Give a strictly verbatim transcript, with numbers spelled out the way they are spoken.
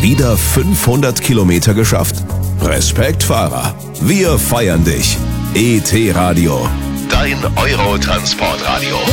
wieder fünfhundert Kilometer geschafft? Respekt, Fahrer. Wir feiern dich. E T Radio. Dein Eurotransportradio.